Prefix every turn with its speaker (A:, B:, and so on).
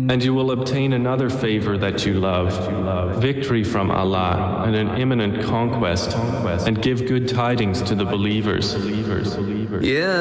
A: And you will obtain another favor that you love, victory from Allah and an imminent conquest, and give good tidings to the believers.